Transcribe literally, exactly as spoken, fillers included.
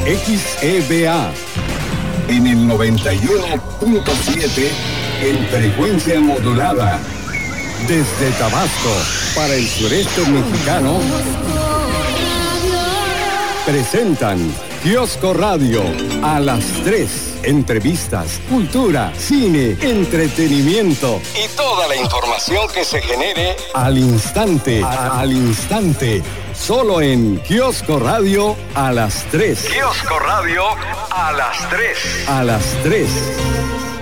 X E B A. En el noventa y uno punto siete en frecuencia modulada. Desde Tabasco, para el sureste mexicano, presentan Kiosco Radio a las tres. Entrevistas, cultura, cine, entretenimiento y toda la información que se genere al instante, a- al instante. Solo en Kiosco Radio a las tres. Kiosco Radio a las tres. A las tres.